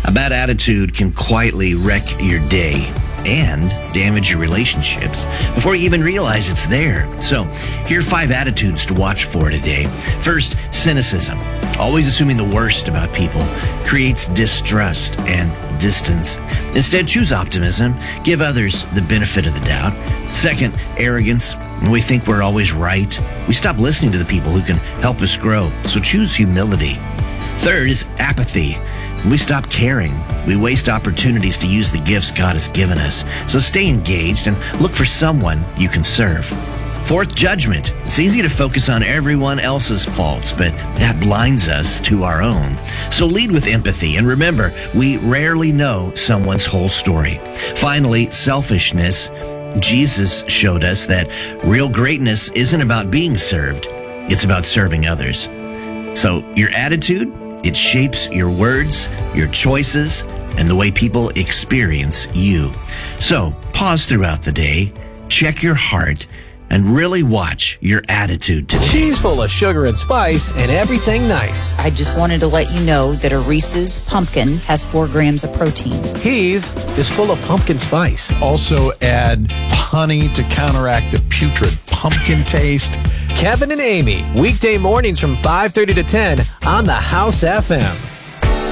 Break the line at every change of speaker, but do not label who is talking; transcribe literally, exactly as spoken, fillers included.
A bad attitude can quietly wreck your day and damage your relationships before you even realize it's there. So, here are five attitudes to watch for today. First, cynicism. Always assuming the worst about people creates distrust and distance. Instead, choose optimism. Give others the benefit of the doubt. Second, arrogance. When we think we're always right, we stop listening to the people who can help us grow. So choose humility. Third is apathy. When we stop caring, we waste opportunities to use the gifts God has given us. So stay engaged and look for someone you can serve. Fourth, judgment. It's easy to focus on everyone else's faults, but that blinds us to our own. So lead with empathy, and remember, we rarely know someone's whole story. Finally, selfishness. Jesus showed us that real greatness isn't about being served. It's about serving others. So your attitude, it shapes your words, your choices, and the way people experience you. So pause throughout the day, check your heart, and really watch your attitude today.
She's full of sugar and spice and everything nice.
I just wanted to let you know that a Reese's pumpkin has four grams of protein.
He's just full of pumpkin spice.
Also add honey to counteract the putrid pumpkin taste.
Kevin and Amy, weekday mornings from five thirty to ten on the House F M.